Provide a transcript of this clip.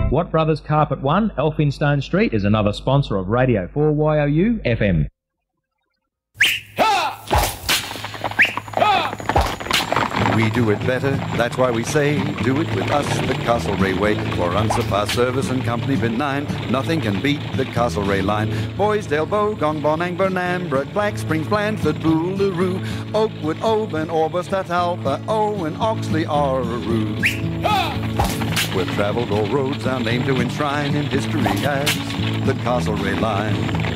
Watt Brothers Carpet 1, Elphinstone Street, is another sponsor of Radio 4YOU FM. We do it better, that's why we say, do it with us, the Castlereagh way. For unsurpassed service and company benign, nothing can beat the Castlereagh line. Boysdale, Bogong, Bonang, Bernambra, Black Springs, Blandford, Boolaroo, Oakwood, Oban, Orberstadt, Alpha, Owen, Oxley, Arroo. We've travelled all roads our name to enshrine in history as the Castlereagh line.